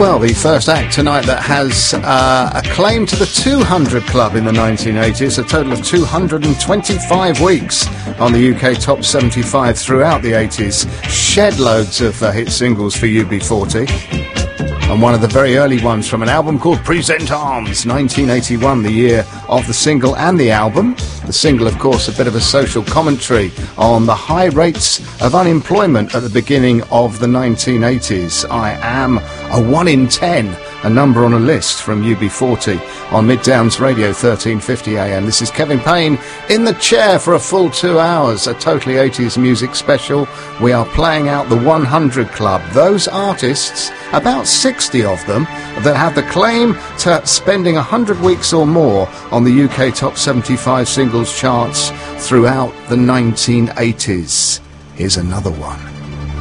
Well, the first act tonight that has a claim to the 200 Club in the 1980s, a total of 225 weeks on the UK Top 75 throughout the 80s, shed loads of hit singles for UB40. And one of the very early ones from an album called Present Arms, 1981, the year of the single and the album. The single, of course, a bit of a social commentary on the high rates of unemployment at the beginning of the 1980s. I am a 1 in 10, a number on a list from UB40 on Mid-Downs Radio 1350 AM. This is Kevin Payne in the chair for a full 2 hours, a totally 80s music special. We are playing out the 100 Club, those artists, about 60 of them, that have the claim to spending 100 weeks or more on the UK Top 75 singles charts throughout the 1980s. Here's another one.